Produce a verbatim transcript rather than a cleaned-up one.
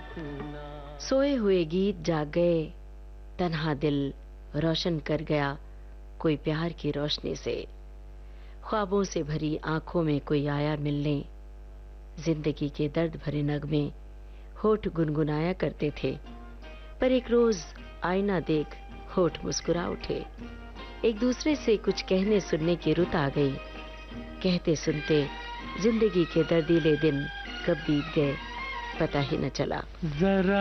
सोए हुए गीत जाग गए, तन्हा दिल रोशन कर गया कोई प्यार की रोशनी से। ख्वाबों से भरी आंखों में कोई आया मिलने, जिंदगी के दर्द भरे नगमे होठ गुनगुनाया करते थे। पर एक रोज आईना देख होठ मुस्कुरा उठे। एक दूसरे से कुछ कहने सुनने की रुत आ गई। कहते सुनते जिंदगी के दर्दीले दिन कब बीत गए पता ही न चला। जरा